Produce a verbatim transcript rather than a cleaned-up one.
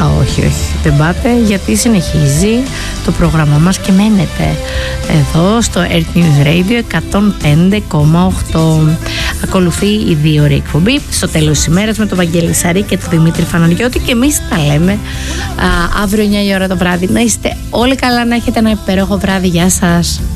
Α, όχι, όχι, δεν πάτε, γιατί συνεχίζει το πρόγραμμά μας και μένετε εδώ στο Earth News Radio εκατόν πέντε κόμμα οκτώ. Ακολουθεί η δύο ώρη εκπομπή στο τέλος της ημέρας με τον Βαγγέλη Σαρή και τον Δημήτρη Φαναριώτη, και εμείς τα λέμε α, αύριο εννιά η ώρα το βράδυ. Να είστε όλοι καλά, να έχετε ένα υπέροχο βράδυ. Γεια σας.